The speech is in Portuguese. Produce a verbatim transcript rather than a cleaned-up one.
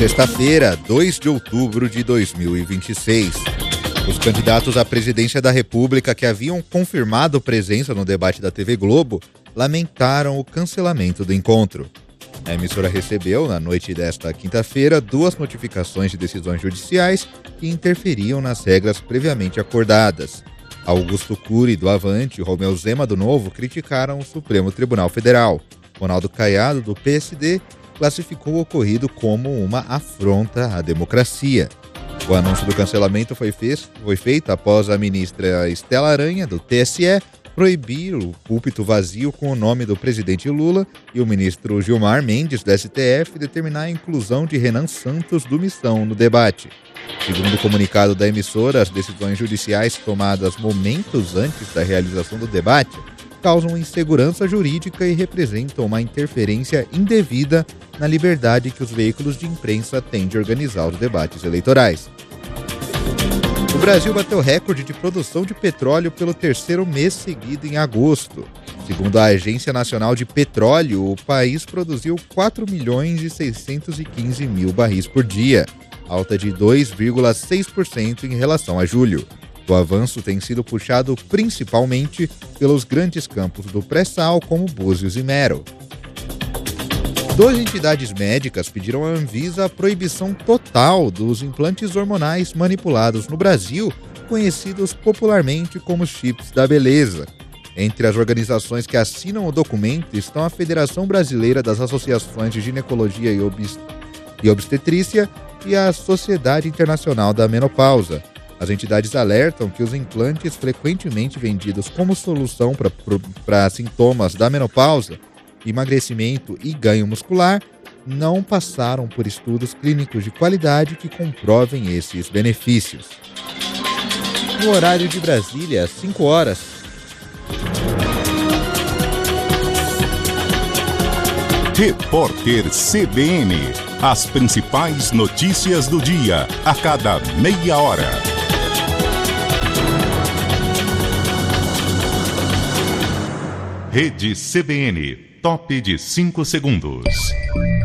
Sexta-feira, dois de outubro de dois mil e vinte e seis. Os candidatos à presidência da República que haviam confirmado presença no debate da T V Globo lamentaram o cancelamento do encontro. A emissora recebeu, na noite desta quinta-feira, duas notificações de decisões judiciais que interferiam nas regras previamente acordadas. Augusto Cury, do Avante, e Romeu Zema, do Novo, criticaram o Supremo Tribunal Federal. Ronaldo Caiado, do P S D, classificou o ocorrido como uma afronta à democracia. O anúncio do cancelamento foi, fez, foi feito após a ministra Estela Aranha, do T S E, proibir o púlpito vazio com o nome do presidente Lula e o ministro Gilmar Mendes, do S T F, determinar a inclusão de Renan Santos, do Missão, no debate. Segundo o comunicado da emissora, as decisões judiciais tomadas momentos antes da realização do debate causam insegurança jurídica e representam uma interferência indevida na liberdade que os veículos de imprensa têm de organizar os debates eleitorais. O Brasil bateu recorde de produção de petróleo pelo terceiro mês seguido em agosto. Segundo a Agência Nacional de Petróleo, o país produziu quatro milhões e seiscentos e quinze mil barris por dia, alta de dois vírgula seis por cento em relação a julho. O avanço tem sido puxado principalmente pelos grandes campos do pré-sal, como Búzios e Mero. Duas entidades médicas pediram à Anvisa a proibição total dos implantes hormonais manipulados no Brasil, conhecidos popularmente como chips da beleza. Entre as organizações que assinam o documento estão a Federação Brasileira das Associações de Ginecologia e, Obst- e Obstetrícia e a Sociedade Internacional da Menopausa. As entidades alertam que os implantes frequentemente vendidos como solução para sintomas da menopausa, emagrecimento e ganho muscular não passaram por estudos clínicos de qualidade que comprovem esses benefícios. No horário de Brasília, cinco horas. Repórter C B N. As principais notícias do dia, a cada meia hora. Rede C B N, top de cinco segundos.